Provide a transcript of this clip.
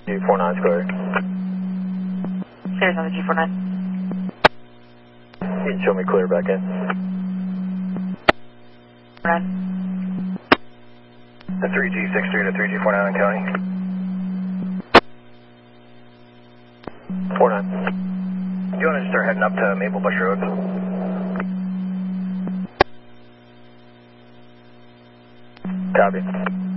G49 is clear. Clear's on the G49. You can show me clear back in. Right. The 3G63 to 3G49 in county. 49. You want to start heading up to Maple Bush Road? Copy.